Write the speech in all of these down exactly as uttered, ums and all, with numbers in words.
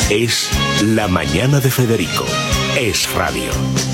Es La Mañana de Federico. Es radio.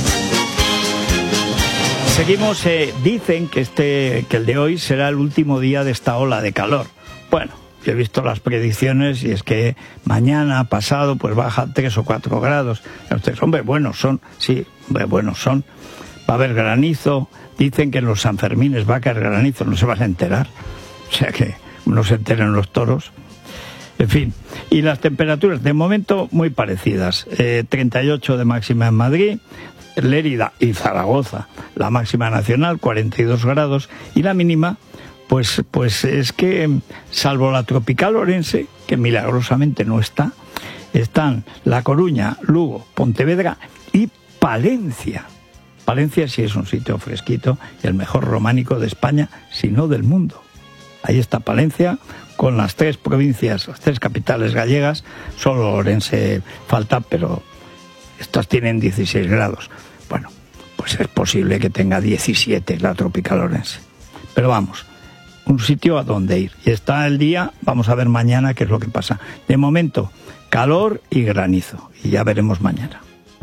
Seguimos, eh, dicen que, este, que el de hoy será el último día de esta ola de calor. Bueno, yo he visto las predicciones y es que mañana, pasado, pues baja tres o cuatro grados. Ustedes, hombre, buenos son, sí, hombre, buenos son. Va a haber granizo. Dicen que en los Sanfermines va a caer granizo, no se van a enterar. O sea que no se enteren los toros. En fin, y las temperaturas de momento muy parecidas. Eh, treinta y ocho de máxima en Madrid, Lérida y Zaragoza, la máxima nacional, cuarenta y dos grados, y la mínima, pues, pues es que, salvo la tropical orense, que milagrosamente no está, están La Coruña, Lugo, Pontevedra y Palencia. Palencia sí es un sitio fresquito y el mejor románico de España, si no del mundo. Ahí está Palencia, con las tres provincias, las tres capitales gallegas. Solo Orense falta, pero estas tienen dieciséis grados. Bueno, pues es posible que tenga diecisiete la tropical Orense. Pero vamos, un sitio a donde ir. Y está el día, vamos a ver mañana qué es lo que pasa. De momento, calor y granizo. Y ya veremos mañana.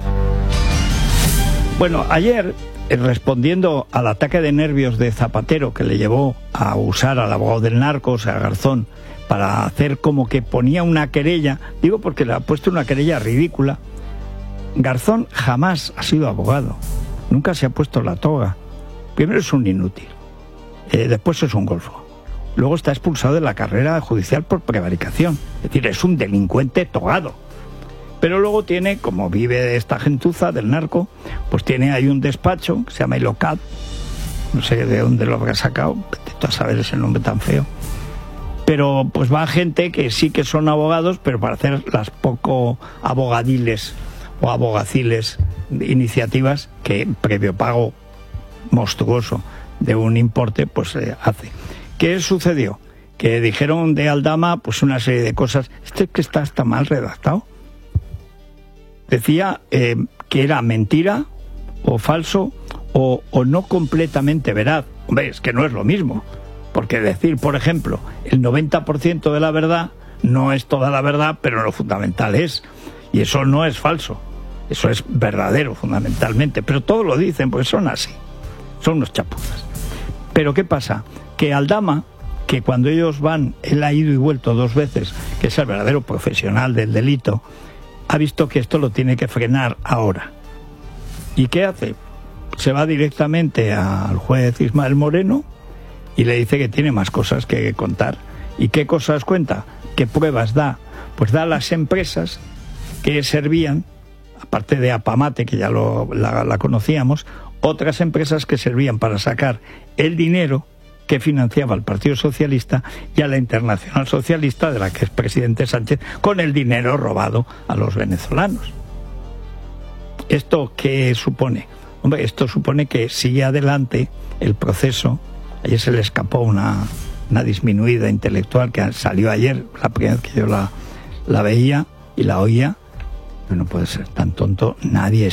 Bueno, ayer, respondiendo al ataque de nervios de Zapatero que le llevó a usar al abogado del narco, o sea, Garzón, para hacer como que ponía una querella, digo porque le ha puesto una querella ridícula. Garzón jamás ha sido abogado, nunca se ha puesto la toga. Primero es un inútil, eh, después es un golfo, luego está expulsado de la carrera judicial por prevaricación, es decir, es un delincuente togado. Pero luego tiene, como vive de esta gentuza del narco, pues tiene ahí un despacho que se llama Ilocat, no sé de dónde lo habrá sacado, vete a saber ese nombre tan feo. Pero pues va gente que sí que son abogados, pero para hacer las poco abogadiles o abogaciles iniciativas que previo pago monstruoso de un importe, pues eh, hace. ¿Qué sucedió? Que dijeron de Aldama pues una serie de cosas. Este que está hasta mal redactado. Decía eh, que era mentira o falso o, o no completamente veraz. Hombre, es que no es lo mismo. Porque decir, por ejemplo, el noventa por ciento de la verdad no es toda la verdad, pero lo fundamental es. Y eso no es falso. Eso es verdadero, fundamentalmente. Pero todos lo dicen porque son así. Son unos chapuzas. Pero ¿qué pasa? Que Aldama, que cuando ellos van, él ha ido y vuelto dos veces, que es el verdadero profesional del delito, ha visto que esto lo tiene que frenar ahora. ¿Y qué hace? Se va directamente al juez Ismael Moreno y le dice que tiene más cosas que contar. ¿Y qué cosas cuenta? ¿Qué pruebas da? Pues da a las empresas que servían, aparte de Apamate, que ya lo, la, la conocíamos, otras empresas que servían para sacar el dinero que financiaba al Partido Socialista y a la Internacional Socialista, de la que es presidente Sánchez, con el dinero robado a los venezolanos. ¿Esto qué supone? Hombre, esto supone que sigue adelante el proceso. Ayer se le escapó una, una disminuida intelectual que salió ayer, la primera vez que yo la, la veía y la oía. No puede ser tan tonto nadie.